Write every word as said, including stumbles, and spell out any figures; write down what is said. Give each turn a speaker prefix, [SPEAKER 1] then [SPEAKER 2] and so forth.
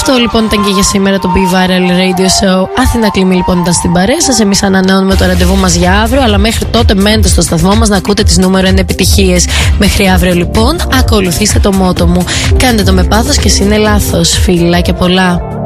[SPEAKER 1] Αυτό λοιπόν ήταν και για σήμερα το Be Viral Radio Show. Αθηνά Κλίμη λοιπόν ήταν στην παρέα σας. Εμείς ανανεώνουμε το ραντεβού μας για αύριο, αλλά μέχρι τότε μένετε στο σταθμό μας να ακούτε τις νούμερο ένα επιτυχίες. Μέχρι αύριο λοιπόν, ακολουθήστε το μότο μου. Κάντε το με πάθος και είναι λάθος. Φιλάκια πολλά.